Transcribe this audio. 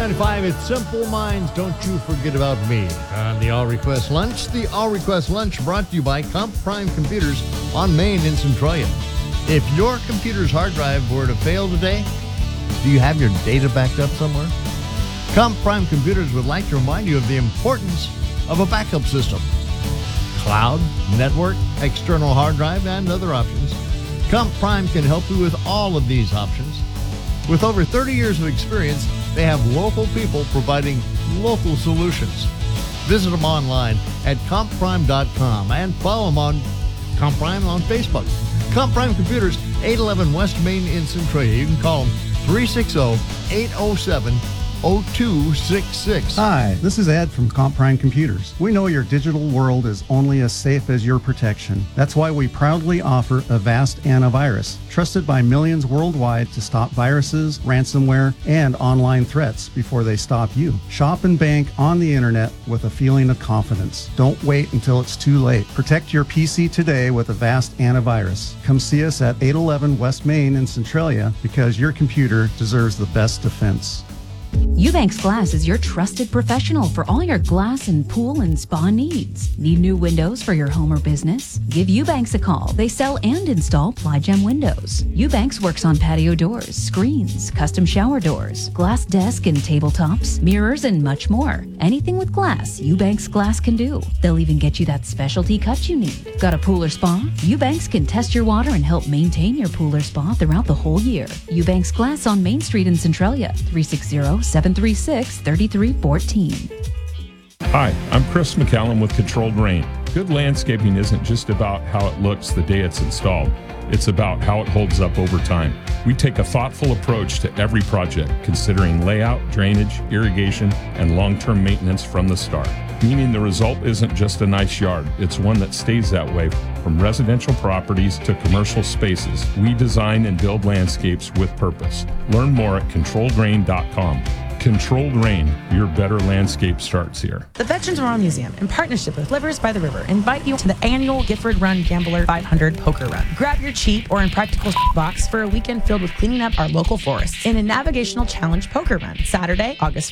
95, it's Simple Minds, Don't You Forget About Me. On the All Request Lunch, brought to you by Comp Prime Computers on Main in Centralia. If your computer's hard drive were to fail today, do you have your data backed up somewhere? Comp Prime Computers would like to remind you of the importance of a backup system. Cloud, network, external hard drive, and other options. Comp Prime can help you with all of these options. With over 30 years of experience, they have local people providing local solutions. Visit them online at compprime.com and follow them on Comp Prime on Facebook. Comp Prime Computers, 811 West Main in Centralia. You can call them 360-807-0266. Hi, this is Ed from Comp Prime Computers. We know your digital world is only as safe as your protection. That's why we proudly offer Avast Antivirus, trusted by millions worldwide to stop viruses, ransomware, and online threats before they stop you. Shop and bank on the internet with a feeling of confidence. Don't wait until it's too late. Protect your PC today with Avast Antivirus. Come see us at 811 West Main in Centralia because your computer deserves the best defense. Eubanks Glass is your trusted professional for all your glass and pool and spa needs. Need new windows for your home or business? Give Eubanks a call. They sell and install Plygem windows. Eubanks works on patio doors, screens, custom shower doors, glass desk and tabletops, mirrors, and much more. Anything with glass, Eubanks Glass can do. They'll even get you that specialty cut you need. Got a pool or spa? Eubanks can test your water and help maintain your pool or spa throughout the whole year. Eubanks Glass on Main Street in Centralia, 360-736-3314. Hi, I'm Chris McCallum with Controlled Rain. Good landscaping isn't just about how it looks the day it's installed. It's about how it holds up over time. We take a thoughtful approach to every project, considering layout, drainage, irrigation, and long-term maintenance from the start. Meaning the result isn't just a nice yard, it's one that stays that way. From residential properties to commercial spaces, we design and build landscapes with purpose. Learn more at controlledrain.com. Controlled Rain, your better landscape starts here. The Veterans Memorial Museum, in partnership with Livers by the River, invite you to the annual Gifford Run Gambler 500 Poker Run. Grab your cheap or impractical box for a weekend filled with cleaning up our local forests in a navigational challenge poker run. Saturday, August